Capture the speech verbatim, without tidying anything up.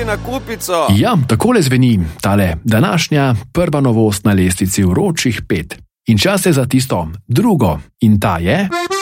hodili na kupico. Ja, takole zveni tale današnja prva novost na lestvici vročih pet. In čas je za tisto drugo. In ta je...